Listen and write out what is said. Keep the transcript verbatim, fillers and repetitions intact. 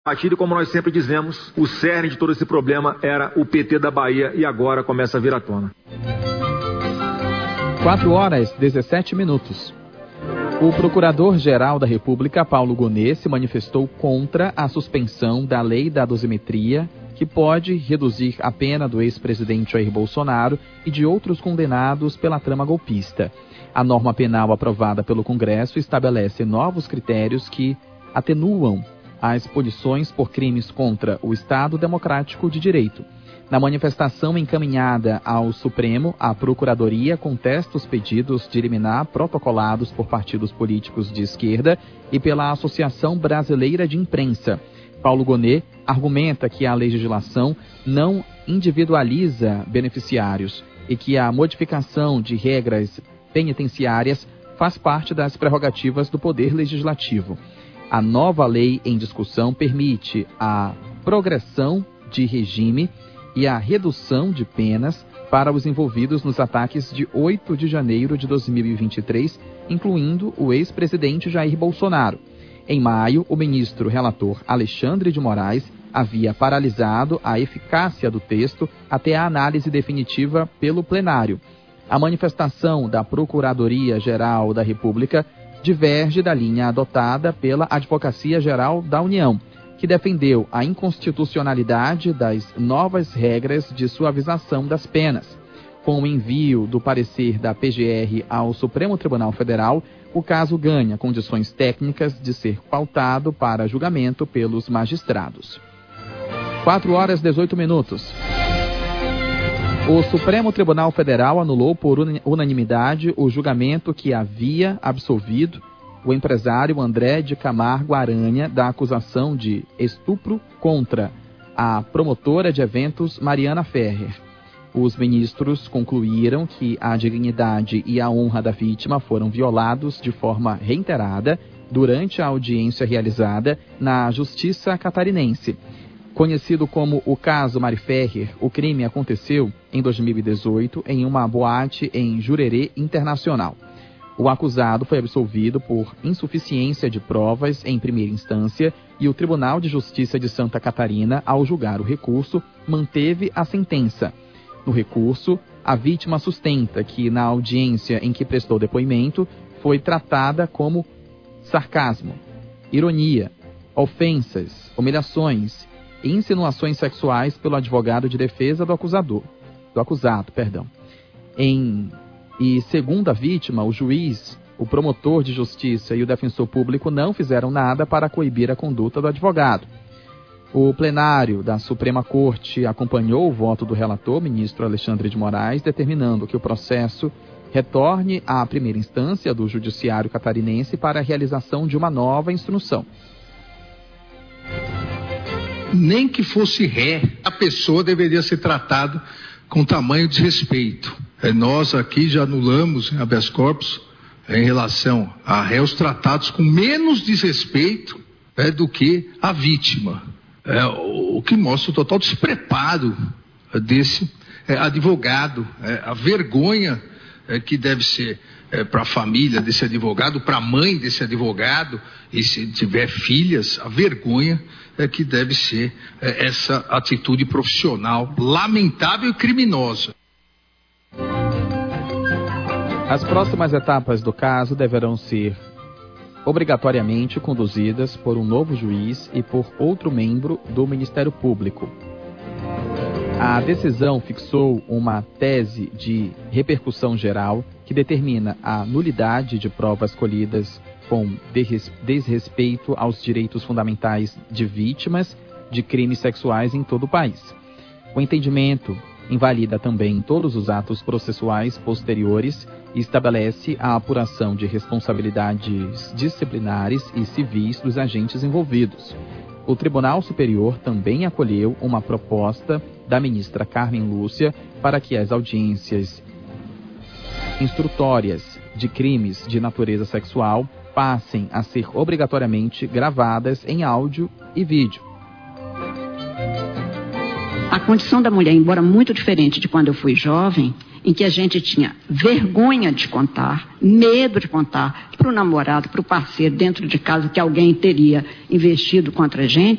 partido, como nós sempre dizemos, o cerne de todo esse problema era o P T da Bahia e agora começa a vir à tona. quatro horas e dezessete minutos. O Procurador-Geral da República, Paulo Gonet, se manifestou contra a suspensão da lei da dosimetria, que pode reduzir a pena do ex-presidente Jair Bolsonaro e de outros condenados pela trama golpista. A norma penal aprovada pelo Congresso estabelece novos critérios que atenuam as punições por crimes contra o Estado Democrático de Direito. Na manifestação encaminhada ao Supremo, a Procuradoria contesta os pedidos de liminar protocolados por partidos políticos de esquerda e pela Associação Brasileira de Imprensa. Paulo Gonet argumenta que a legislação não individualiza beneficiários e que a modificação de regras penitenciárias faz parte das prerrogativas do Poder Legislativo. A nova lei em discussão permite a progressão de regime e a redução de penas para os envolvidos nos ataques de oito de janeiro de dois mil e vinte e três, incluindo o ex-presidente Jair Bolsonaro. Em maio, o ministro relator Alexandre de Moraes havia paralisado a eficácia do texto até a análise definitiva pelo plenário. A manifestação da Procuradoria-Geral da República diverge da linha adotada pela Advocacia Geral da União, que defendeu a inconstitucionalidade das novas regras de suavização das penas. Com o envio do parecer da P G R ao Supremo Tribunal Federal, o caso ganha condições técnicas de ser pautado para julgamento pelos magistrados. quatro horas e dezoito minutos. O Supremo Tribunal Federal anulou por unanimidade o julgamento que havia absolvido o empresário André de Camargo Aranha da acusação de estupro contra a promotora de eventos Mariana Ferrer. Os ministros concluíram que a dignidade e a honra da vítima foram violados de forma reiterada durante a audiência realizada na Justiça Catarinense. Conhecido como o caso Mari Ferrer, o crime aconteceu em dois mil e dezoito em uma boate em Jurerê Internacional. O acusado foi absolvido por insuficiência de provas em primeira instância e o Tribunal de Justiça de Santa Catarina, ao julgar o recurso, manteve a sentença. No recurso, a vítima sustenta que, na audiência em que prestou depoimento, foi tratada como sarcasmo, ironia, ofensas, humilhações e insinuações sexuais pelo advogado de defesa do acusador, do acusado, perdão. Em E, segundo a vítima, o juiz, o promotor de justiça e o defensor público não fizeram nada para coibir a conduta do advogado. O plenário da Suprema Corte acompanhou o voto do relator, ministro Alexandre de Moraes, determinando que o processo retorne à primeira instância do Judiciário Catarinense para a realização de uma nova instrução. Nem que fosse ré, a pessoa deveria ser tratada com tamanho desrespeito. É, nós aqui já anulamos em habeas corpus em relação a réus tratados com menos desrespeito é, do que a vítima. É, o, o que mostra o total despreparo desse é, advogado, é, a vergonha é, que deve ser é, para a família desse advogado, para a mãe desse advogado, e se tiver filhas, a vergonha é, que deve ser é, essa atitude profissional lamentável e criminosa. As próximas etapas do caso deverão ser obrigatoriamente conduzidas por um novo juiz e por outro membro do Ministério Público. A decisão fixou uma tese de repercussão geral que determina a nulidade de provas colhidas com desrespeito aos direitos fundamentais de vítimas de crimes sexuais em todo o país. O entendimento invalida também todos os atos processuais posteriores e estabelece a apuração de responsabilidades disciplinares e civis dos agentes envolvidos. O Tribunal Superior também acolheu uma proposta da ministra Carmen Lúcia para que as audiências instrutórias de crimes de natureza sexual passem a ser obrigatoriamente gravadas em áudio e vídeo. A condição da mulher, embora muito diferente de quando eu fui jovem, em que a gente tinha vergonha de contar, medo de contar para o namorado, para o parceiro dentro de casa que alguém teria investido contra a gente,